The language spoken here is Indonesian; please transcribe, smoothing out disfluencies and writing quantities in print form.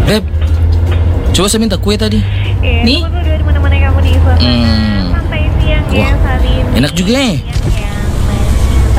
Beb, coba saya minta kue tadi. Nih. Tunggu dulu di mana-mana kamu di suasana santai siang ya, Wah, Salin. enak juga ya. Siang ya.